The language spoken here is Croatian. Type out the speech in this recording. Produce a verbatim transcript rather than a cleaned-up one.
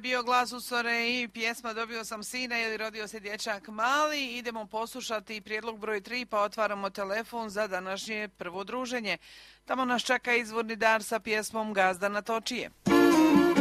bio Glas u Sore i pjesma Dobio sam sina ili Rodio se dječak mali. Idemo poslušati prijedlog broj tri pa otvaramo telefon za današnje prvo druženje. Tamo nas čeka izvorni dar sa pjesmom Gazda natočije.